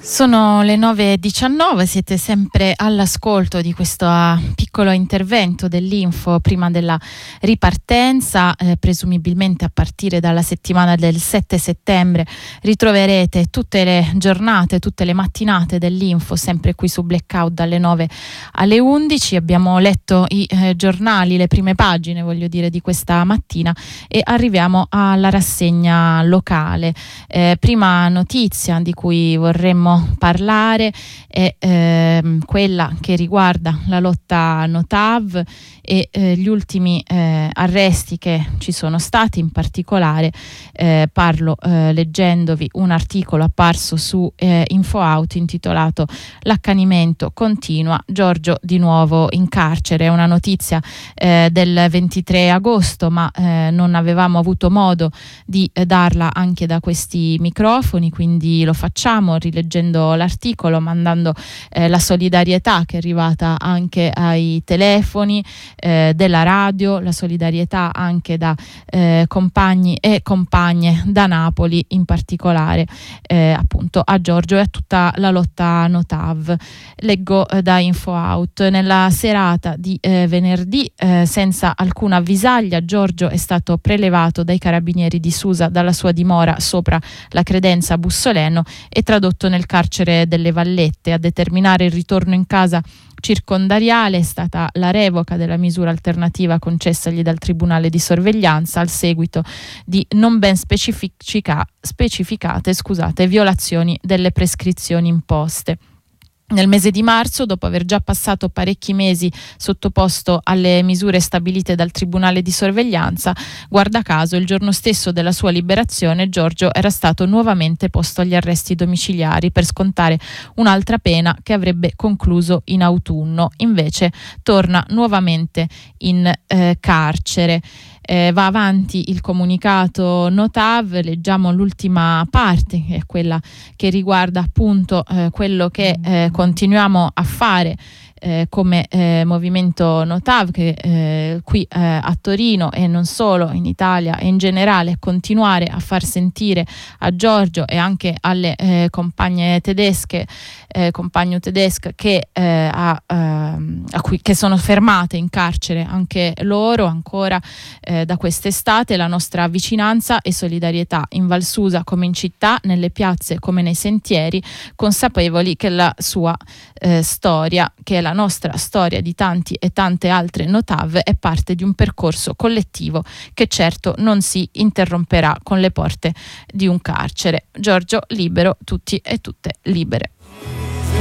Sono le 9:19, siete sempre all'ascolto di questo piccolo intervento dell'Info prima della ripartenza, presumibilmente a partire dalla settimana del 7 settembre ritroverete tutte le giornate, tutte le mattinate dell'Info sempre qui su Blackout dalle 9 alle 11. Abbiamo letto i giornali, le prime pagine voglio dire di questa mattina e arriviamo alla rassegna locale. Prima notizia di cui vorremmo parlare è quella che riguarda la lotta Notav e gli ultimi arresti che ci sono stati. In particolare parlo leggendovi un articolo apparso su InfoAuto intitolato "L'accanimento continua, Giorgio di nuovo in carcere". È una notizia del 23 agosto, ma non avevamo avuto modo di darla anche da questi microfoni, quindi lo facciamo rileggendo l'articolo, mandando la solidarietà che è arrivata anche ai telefoni della radio, la solidarietà anche da compagni e compagne da Napoli, in particolare appunto a Giorgio e a tutta la lotta Notav. Leggo da InfoAut: nella serata di venerdì, senza alcuna avvisaglia, Giorgio è stato prelevato dai carabinieri di Susa dalla sua dimora sopra la credenza Bussoleno e tradotto nel carcere delle Vallette. A determinare il ritorno in casa circondariale è stata la revoca della misura alternativa concessagli dal Tribunale di Sorveglianza al seguito di non ben specificate violazioni delle prescrizioni imposte. Nel mese di marzo, dopo aver già passato parecchi mesi sottoposto alle misure stabilite dal Tribunale di Sorveglianza, guarda caso il giorno stesso della sua liberazione Giorgio era stato nuovamente posto agli arresti domiciliari per scontare un'altra pena che avrebbe concluso in autunno. Invece torna nuovamente in carcere. Va avanti il comunicato Notav, leggiamo l'ultima parte, che è quella che riguarda appunto quello che continuiamo a fare come movimento Notav, che qui a Torino e non solo, in Italia e in generale, continuare a far sentire a Giorgio e anche alle compagne tedesche, compagno tedesche che sono fermate in carcere anche loro ancora da quest'estate, la nostra vicinanza e solidarietà in Val Susa come in città, nelle piazze come nei sentieri, consapevoli che la sua storia, che è la nostra storia di tanti e tante altre Notav, è parte di un percorso collettivo che certo non si interromperà con le porte di un carcere. Giorgio libero, tutti e tutte libere.